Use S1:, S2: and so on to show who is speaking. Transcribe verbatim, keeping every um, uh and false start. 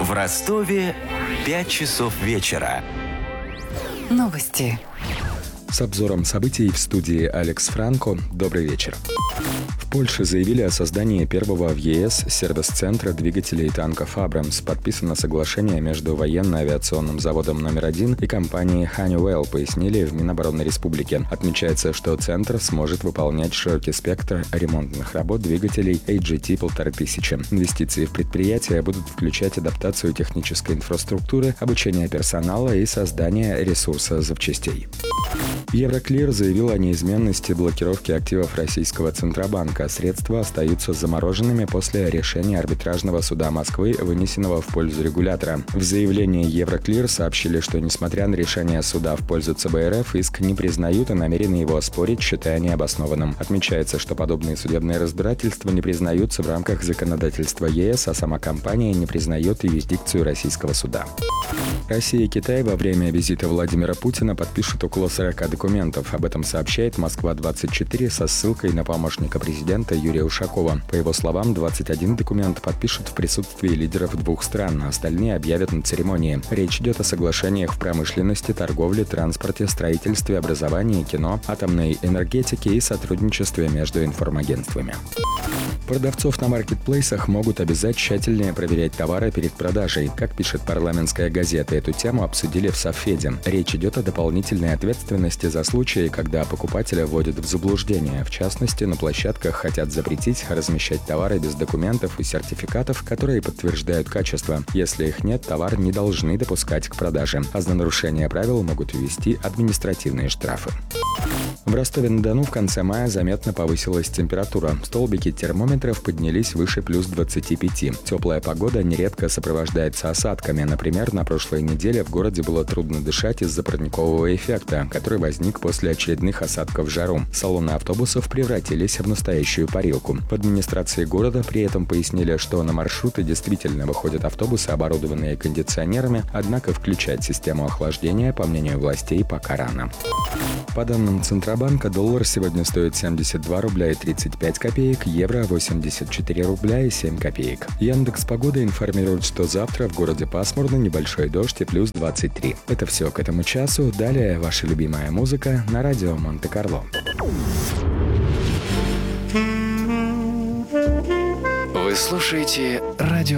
S1: В Ростове пять часов вечера.
S2: Новости.
S3: С обзором событий в студии Алекс Франко. Добрый вечер. В Польше заявили о создании первого в ЕС сервис-центра двигателей танков «Абрамс». Подписано соглашение между военно-авиационным заводом номер один и компанией Honeywell, пояснили в Минобороны Республики. Отмечается, что центр сможет выполнять широкий спектр ремонтных работ двигателей эй джи ти полторы тысячи. Инвестиции в предприятие будут включать адаптацию технической инфраструктуры, обучение персонала и создание ресурса запчастей. Евроклир заявил о неизменности блокировки активов российского Центробанка. Средства остаются замороженными после решения арбитражного суда Москвы, вынесенного в пользу регулятора. В заявлении Евроклир сообщили, что несмотря на решение суда в пользу цэ бэ эр эф, иск не признают и намерены его оспорить, считая необоснованным. Отмечается, что подобные судебные разбирательства не признаются в рамках законодательства ЕС, а сама компания не признает юрисдикцию российского суда. Россия и Китай во время визита Владимира Путина подпишут около сорока документов. Об этом сообщает Москва двадцать четыре со ссылкой на помощника президента Юрия Ушакова. По его словам, двадцать один документ подпишут в присутствии лидеров двух стран, а остальные объявят на церемонии. Речь идет о соглашениях в промышленности, торговле, транспорте, строительстве, образовании, кино, атомной энергетике и сотрудничестве между информагентствами. Продавцов на маркетплейсах могут обязать тщательнее проверять товары перед продажей. Как пишет парламентская газета, эту тему обсудили в Совфеде. Речь идет о дополнительной ответственности за случаи, когда покупателя вводят в заблуждение. В частности, на площадках хотят запретить размещать товары без документов и сертификатов, которые подтверждают качество. Если их нет, товар не должны допускать к продаже, а за нарушение правил могут ввести административные штрафы. В Ростове-на-Дону в конце мая заметно повысилась температура. Столбики термометров поднялись выше плюс двадцати пяти. Теплая погода нередко сопровождается осадками. Например, на прошлой неделе в городе было трудно дышать из-за парникового эффекта, который возник после очередных осадков в жару. Салоны автобусов превратились в настоящую парилку. В администрации города при этом пояснили, что на маршруты действительно выходят автобусы, оборудованные кондиционерами, однако включать систему охлаждения, по мнению властей, пока рано. По данным Центробанка, доллар сегодня стоит семьдесят два рубля и тридцать пять копеек, евро восемьдесят четыре рубля и семь копеек. Яндекс.Погода информирует, что завтра в городе пасмурно, небольшой дождь и плюс двадцать три. Это все к этому часу. Далее ваша любимая музыка на радио Монте-Карло.
S1: Вы слушаете радио